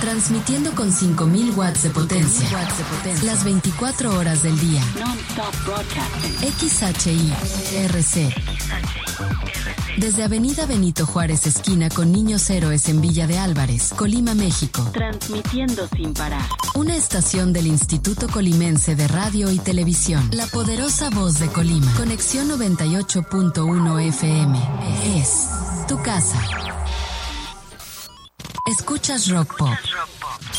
Transmitiendo con 5000 watts de potencia. Las 24 horas del día. Non-stop broadcasting. XHI-RC. Desde Avenida Benito Juárez, esquina con Niños Héroes en Villa de Álvarez, Colima, México. Transmitiendo sin parar. Una estación del Instituto Colimense de Radio y Televisión. La poderosa voz de Colima. Conexión 98.1 FM. Es tu casa. Escuchas Rock Pop.